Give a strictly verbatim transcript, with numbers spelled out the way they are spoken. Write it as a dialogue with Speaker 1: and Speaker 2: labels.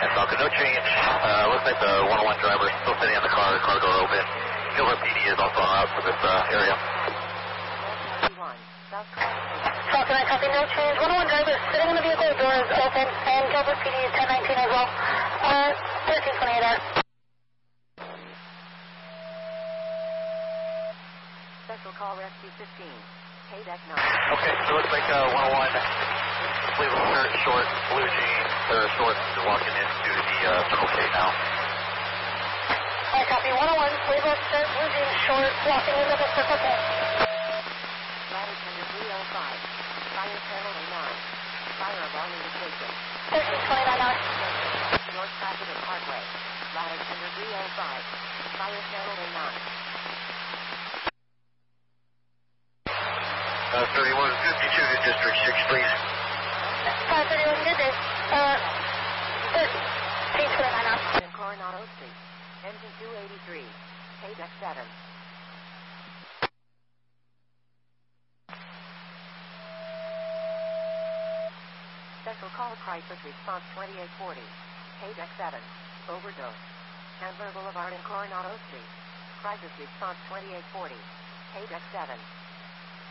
Speaker 1: And Falcon, no change. Uh, looks like the one oh one driver is still sitting in the car, the car door open. Gilbert P D is also on route for this uh, area.
Speaker 2: Falcon, I copy, no change. one oh one driver is sitting in the vehicle, the door is open, and Gilbert P D is ten nineteen as well. Uh, thirteen twenty-eight hour.
Speaker 3: Special call rescue fifteen. K deck nine.
Speaker 1: Okay, so it looks like uh, one oh one, sleeveless shirt, short, blue jeans, or shorts, is walking into the uh, Circle K now.
Speaker 2: I copy, one oh one, sleeveless shirt, blue jeans, short, walking into the Circle K.
Speaker 3: Ladder tender three oh five. Fire channel A nine. Fire alarm indication.
Speaker 2: thirteen twenty-nine hour.
Speaker 3: North Traffic of Parkway. Ladder tender three oh five. Fire channel A nine.
Speaker 1: Uh, thirty-one fifty-two to District six, please.
Speaker 2: five thirty-one, good day. Uh, thirteen twenty-nine hour.
Speaker 3: In Coronado Street. Engine two eighty-three. K deck seven. Special call crisis response twenty-eight forty. K deck seven. Overdose. Chandler Boulevard and Coronado Street. Crisis response twenty-eight forty. K deck seven.